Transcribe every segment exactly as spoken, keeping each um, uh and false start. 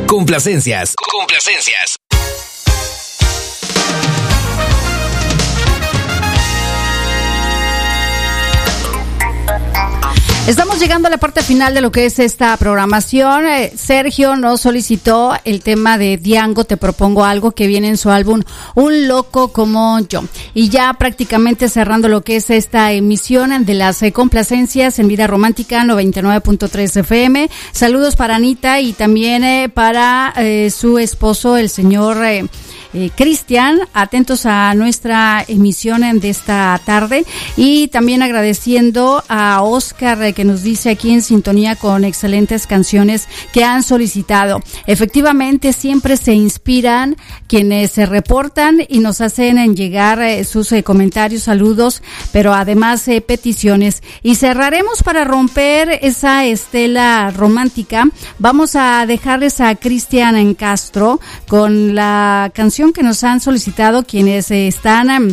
Complacencias. Complacencias. Estamos llegando a la parte final de lo que es esta programación. Eh, Sergio nos solicitó el tema de Diango, Te Propongo Algo, que viene en su álbum Un Loco Como Yo. Y ya prácticamente cerrando lo que es esta emisión de las eh, complacencias en Vida Romántica noventa y nueve punto tres F M. Saludos para Anita y también eh, para eh, su esposo, el señor Eh, Eh, Cristian, atentos a nuestra emisión de esta tarde y también agradeciendo a Oscar eh, que nos dice aquí en sintonía con excelentes canciones que han solicitado. Efectivamente, siempre se inspiran quienes se reportan y nos hacen en llegar eh, sus eh, comentarios, saludos, pero además eh, peticiones. Y cerraremos para romper esa estela romántica. Vamos a dejarles a Cristian Castro con la canción que nos han solicitado quienes eh, están um,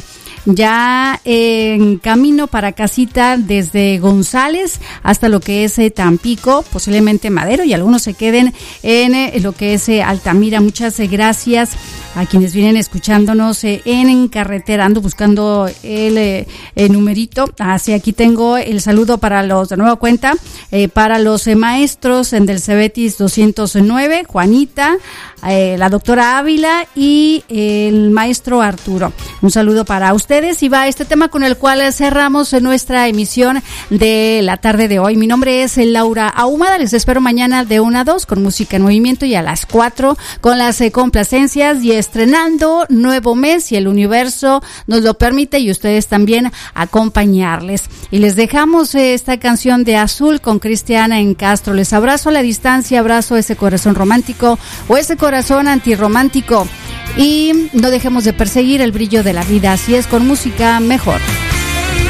ya en camino para casita desde González hasta lo que es eh, Tampico, posiblemente Madero, y algunos se queden en eh, lo que es eh, Altamira. Muchas eh, gracias a quienes vienen escuchándonos eh, en carretera. Ando buscando el, eh, el numerito. Así ah, aquí tengo el saludo para los de nueva cuenta, eh, para los eh, maestros en del Cebetis doscientos nueve, Juanita, eh, la doctora Ávila y eh, el maestro Arturo. Un saludo para ustedes y va este tema con el cual cerramos nuestra emisión de la tarde de hoy. Mi nombre es Laura Ahumada. Les espero mañana de una a dos con música en movimiento y a las cuatro con las eh, complacencias y estrenando nuevo mes, si el universo nos lo permite y ustedes también acompañarles. Y les dejamos eh, esta canción de Azul con Cristiana en Castro. Les abrazo a la distancia, abrazo ese corazón romántico o ese corazón antirromántico y no dejemos de perseguir el brillo de la vida. Así es, con música mejor.